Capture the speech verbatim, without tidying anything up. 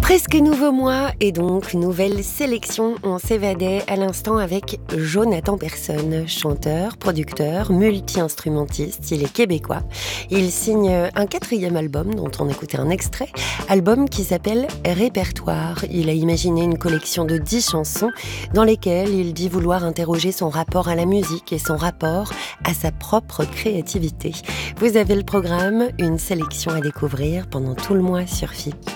Presque nouveau mois et donc nouvelle sélection. On s'évadait à l'instant avec Jonathan Persson, chanteur, producteur, multi-instrumentiste. Il est québécois. Il signe un quatrième album dont on écoutait un extrait, album qui s'appelle Répertoire. Il a imaginé une collection de dix chansons dans lesquelles il dit vouloir interroger son rapport à la musique et son rapport à sa propre créativité. Vous avez le programme, une sélection à découvrir pendant tout le mois sur F I P.